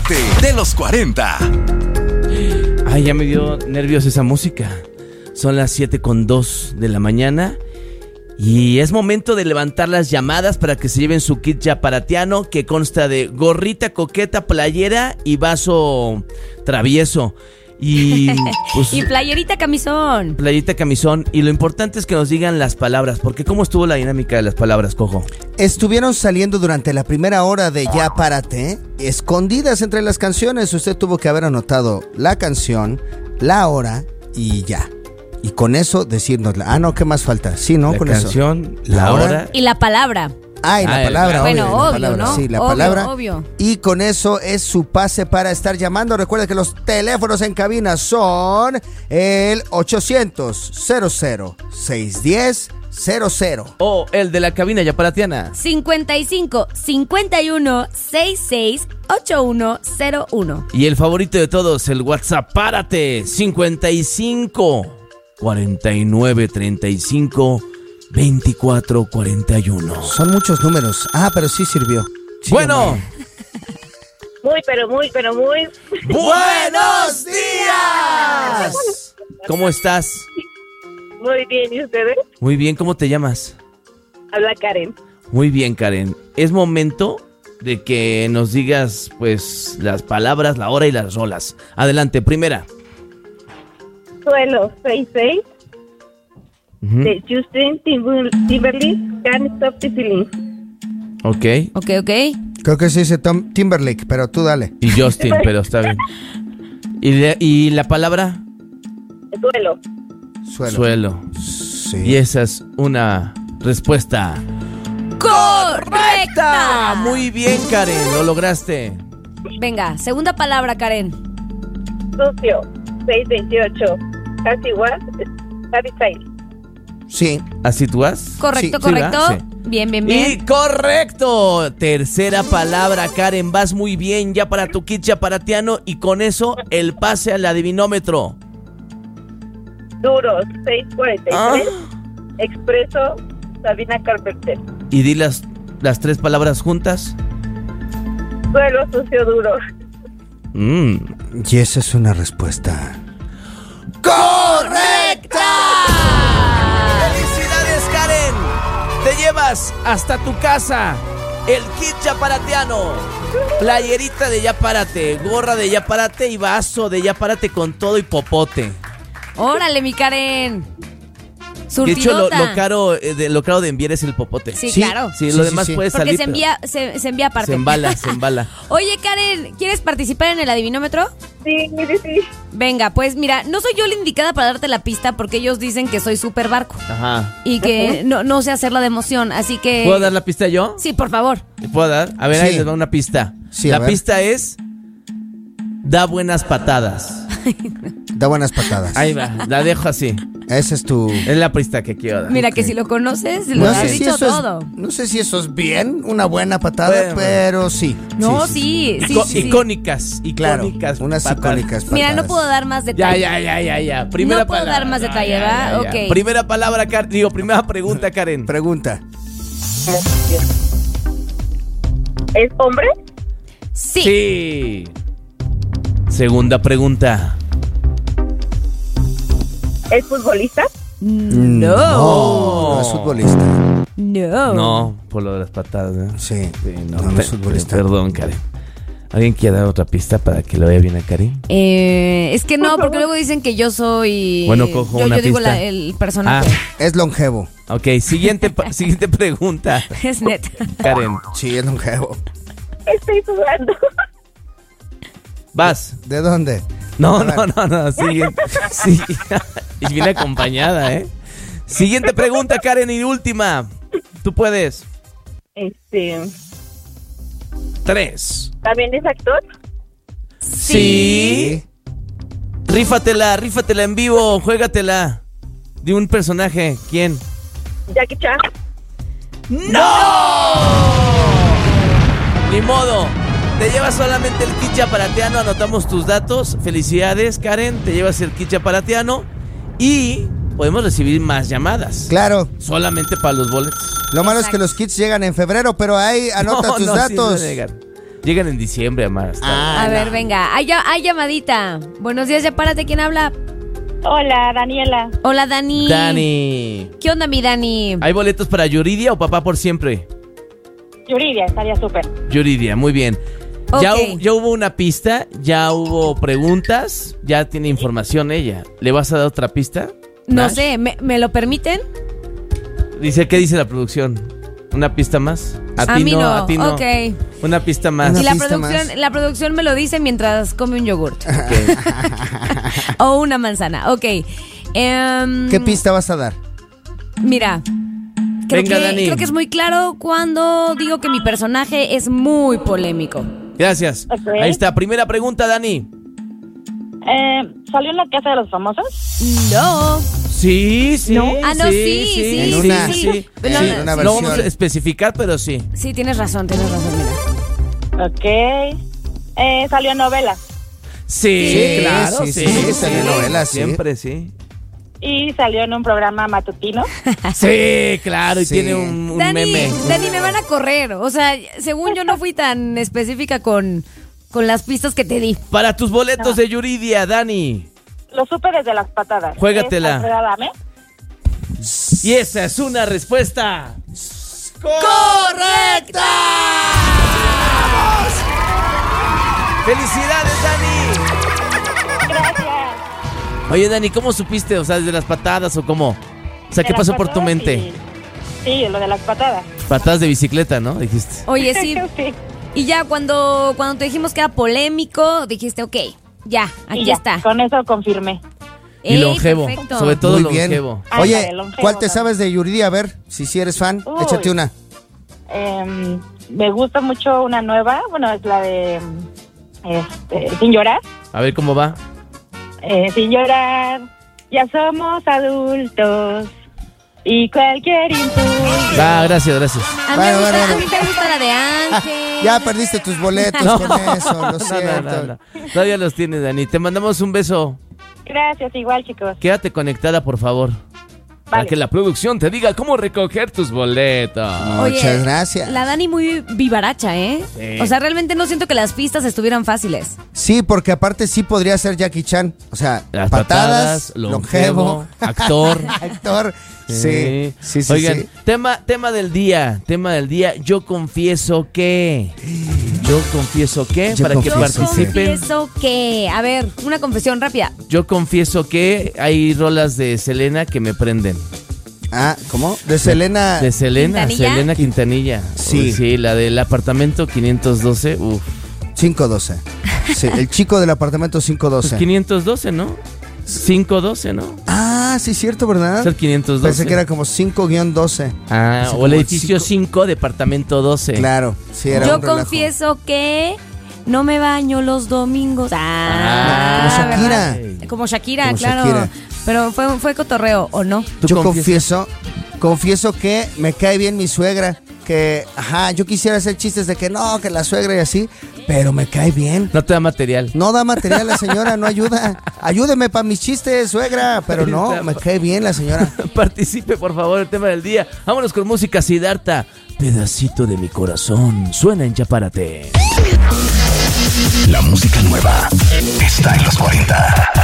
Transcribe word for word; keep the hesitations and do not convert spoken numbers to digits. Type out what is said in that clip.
Párate de los cuarenta. Ay, ya me dio nervios esa música. Son las siete con dos de la mañana y es momento de levantar las llamadas para que se lleven su kit yaparatiano, que consta de gorrita coqueta, playera y vaso travieso. Y, pues, y playerita camisón. Playerita camisón. Y lo importante es que nos digan las palabras, porque ¿cómo estuvo la dinámica de las palabras, Cojo? Estuvieron saliendo durante la primera hora de Ya Párate, escondidas entre las canciones. Usted tuvo que haber anotado la canción, la hora y ya. Y con eso decirnosla. Ah, no, ¿qué más falta? Sí, ¿no? La con canción, eso. la hora y la palabra. Ah, y la Ah, palabra, bueno, obvio, obvio, la palabra, ¿no? sí, la Obvio, palabra. obvio. Y con eso es su pase para estar llamando. Recuerda que los teléfonos en cabina son el ochocientos cero cero seiscientos diez cero cero. o el de la cabina yaparatiana. cincuenta y cinco, cincuenta y uno, sesenta y seis, ochenta y uno cero uno. Y el favorito de todos, el WhatsApp, párate, cincuenta y cinco, cuarenta y nueve, treinta y cinco, veinticuatro, cuarenta y uno. Son muchos números. Ah, pero sí sirvió. Sí, Bueno. hombre. Muy, pero muy, pero muy. ¡Buenos días! ¿Cómo estás? Muy bien, ¿y ustedes? Muy bien, ¿cómo te llamas? Habla Karen. Muy bien, Karen. Es momento de que nos digas, pues, las palabras, la hora y las rolas. Adelante, primera. Suelo seis seis Uh-huh. de Justin Timber- Timberlake, Can't Stop the Feeling. Ok. Ok, ok. Creo que se dice Tom Timberlake, pero tú dale. Y Justin, pero está bien. ¿Y, le- y la palabra? Suelo. Suelo. Suelo. Sí. Y esa es una respuesta ¡Correcta! Muy bien, Karen, lo lograste. Venga, segunda palabra, Karen. Sucio seis veintiocho. Casi What, Harry Styles. Sí. ¿Así tú vas? Correcto, Sí, correcto. ¿verdad? Sí. Bien, bien, Y bien. correcto. Tercera palabra, Karen. Vas muy bien ya para tu kit yaparatiano. Y con eso, el pase al adivinómetro. Duro seis cuarenta y tres. Ah. Expreso Sabina Carpenter. Y di las, las tres palabras juntas. Suelo sucio duro. Mm. Y esa es una respuesta. ¡Correcta! ¡Felicidades, Karen! Te llevas hasta tu casa el kit yaparatiano. Playerita de Yapárate, gorra de Yapárate y vaso de Yapárate con todo y popote. Órale, mi Karen. De hecho, lo, Surtidota. lo caro eh, de, lo caro de enviar es el popote. Sí, Sí. claro. Sí, Sí, lo sí, demás sí. puede Porque salir. se envía, se, se envía aparte. Se embala, se embala. Oye, Karen, ¿quieres participar en el adivinómetro? Sí, sí, sí. Venga, pues mira, no soy yo la indicada para darte la pista porque ellos dicen que soy súper barco Ajá. y que no, no sé hacerla de emoción, así que... ¿Puedo dar la pista yo? Sí, por favor. ¿Puedo dar? A ver, ahí Sí. les va una pista. Sí, a la ver. pista es... Da buenas patadas. Da buenas patadas. Ahí va, la dejo así. Esa es tu... Es la pista que quiero dar. Mira Ok. que si lo conoces, lo No has sé, si dicho eso todo. es, no sé si eso es bien, una buena patada, Bueno. pero sí. No, sí, sí, Ico- sí, sí. Icónicas, Claro, icónicas. unas patadas. icónicas patadas. Mira, no puedo dar más Ya, detalles. ya, ya, ya, ya. Primera No puedo palabra. dar más Ya, detalle, ya, ¿verdad? ya, ya. Ok. Primera palabra, Karen. Digo, primera pregunta, Karen. Pregunta. ¿Es hombre? Sí. Sí. Segunda pregunta. ¿Es futbolista? No. No, no es futbolista. No. No, por lo de las patadas, ¿eh? Sí, Sí, no, no, no pe- es futbolista. Perdón, Karen. ¿Alguien quiere dar otra pista para que lo vea bien a Karen? Eh, es que no, Por favor. porque luego dicen que yo soy... Bueno, cojo yo, una yo digo pista. la- el personaje. Es longevo. Ok, siguiente, pa- siguiente pregunta. Es neta. Karen, Sí, es longevo. Estoy sudando. vas. ¿De dónde? No, A ver. no, no, no, sigue. Sí. Y viene acompañada, ¿eh? Siguiente pregunta, Karen, y última. Tú puedes. Este. Tres. ¿También es actor? Sí. Rífatela, rífatela en vivo, juégatela. De un personaje. ¿Quién? Jackie Chan. ¡No! Ni modo. Te llevas solamente el kit yaparatiano, anotamos tus datos. Felicidades, Karen. Te llevas el kit yaparatiano y podemos recibir más llamadas. Claro. Solamente para los boletos. Lo malo es que Exacto. los kits llegan en febrero, pero ahí anota No, tus no, sí, datos. no llegan. Llegan en diciembre, Amar. hasta- Ah, A no. ver, venga. Hay, ya- hay llamadita. Buenos días, ya párate. ¿Quién habla? Hola, Daniela. Hola, Dani. Dani. ¿Qué onda, mi Dani? ¿Hay boletos para Yuridia o Papá por Siempre? Yuridia, estaría súper. Yuridia, muy bien. Ya, Ok. hu- ya hubo una pista, ya hubo preguntas, ya tiene información ella. ¿Le vas a dar otra pista? No Nash? sé, ¿me, me lo permiten? Dice, ¿qué dice la producción? ¿Una pista más? A mí no, a ti no. ok. Una pista más. Una Y la pista producción, más. la producción me lo dice mientras come un yogurt. Ok. O una manzana. Ok. Em, ¿Qué pista vas a dar? Mira. Creo, Venga, que, Dani. creo que es muy claro cuando digo que mi personaje es muy polémico. Gracias. Ok. Ahí está, primera pregunta, Dani. Eh, ¿Salió en la casa de los famosos? No. Sí, sí. ¿No? Ah, no, sí, sí, En sí, una- sí. sí. No, sí, no, una sí. No vamos a versión. especificar, pero sí. Sí, tienes razón, tienes razón, mira. Ok. Eh, ¿Salió en novelas? Sí, Sí, claro, sí, sí. sí, salió en novelas, sí. Siempre, sí. ¿Y salió en un programa matutino? Sí, claro, y Sí. tiene un, un Dani, meme. Dani, me van a correr. O sea, según yo no fui tan específica con, con las pistas que te di. Para tus boletos de Yuridia, Dani. Lo supe desde las patadas. Juégatela. ¿Es Alfredo Adame? Y esa es una respuesta ¡Correcta! ¡Felicidades, Dani! Gracias. Oye, Dani, ¿cómo supiste? O sea, ¿desde las patadas o cómo? O sea, ¿qué De las pasó por tu patadas mente? y- Sí, lo de las patadas. Patadas de bicicleta, ¿no? Dijiste. Oye, sí. Sí. Y ya cuando, cuando te dijimos que era polémico, dijiste, ok, ya, aquí Y ya, está. Con eso confirmé. Y Ey, longevo. perfecto. Sobre todo Muy bien. longevo. Oye, Ándale, longevo ¿cuál te también. sabes de Yuridia? A ver, si si eres fan, Uy. échate una. Eh, me gusta mucho una nueva, bueno, es la de este, Sin llorar. A ver cómo va. Eh, sin llorar, ya somos adultos y cualquier impulso. Ah, gracias, gracias. A mí, Bueno, me gusta, bueno, a mí me gusta la de Ángel. Ya perdiste tus boletos No. con eso, lo No, siento. no, no, no. Todavía los tienes, Dani. Te mandamos un beso. Gracias, igual, chicos. Quédate conectada, por favor. Para Vale. que la producción te diga cómo recoger tus boletos. Oye, Muchas gracias. La Dani muy vivaracha, ¿eh? Sí. O sea, realmente no siento que las pistas estuvieran fáciles. Sí, porque aparte sí podría ser Jackie Chan. O sea, Las patadas, patadas, longevo, actor. actor. Sí, sí, sí. Oigan, sí. tema, tema del día, tema del día. Yo confieso que, yo confieso que, Yo para que confieso Yo participen. confieso que... A ver, una confesión rápida. Yo confieso que hay rolas de Selena que me prenden. Ah, ¿cómo? De Selena. De Selena, ¿Quintanilla? Selena Quintanilla. Sí. Uy, sí, la del apartamento quinientos doce. Uf. cinco doce. Sí, el chico del apartamento cinco Pues doce. quinientos doce, ¿no? cinco doce, ¿no? Ah, sí, cierto, ¿verdad? Es el quinientos doce. Pensé que era como cinco doce. Ah, Así o como el el edificio cinco. cinco, departamento doce. Claro, sí, era Yo un relajo. confieso que no me baño los domingos. Ah, como Shakira. ¿verdad? Como Shakira, Como claro. Shakira. Pero fue, fue cotorreo, ¿o no? ¿Tú Yo confiesas? confieso, confieso que me cae bien mi suegra. Que, ajá, yo quisiera hacer chistes de que no, que la suegra y así, pero me cae bien. No te da material. No da material la señora, no ayuda. Ayúdeme para mis chistes, suegra. Pero no, me cae bien la señora. Participe, por favor, el tema del día. Vámonos con música, Siddhartha. Pedacito de mi corazón. Suena en Ya Párate. La música nueva está en los cuarenta.